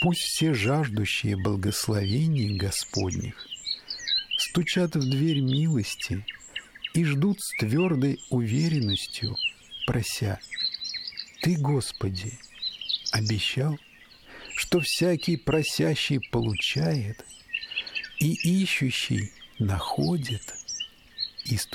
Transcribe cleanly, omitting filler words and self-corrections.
Пусть все жаждущие благословений Господних стучат в дверь милости и ждут с твердой уверенностью, прося: Ты, Господи, обещал, что всякий просящий получает, и ищущий находит, и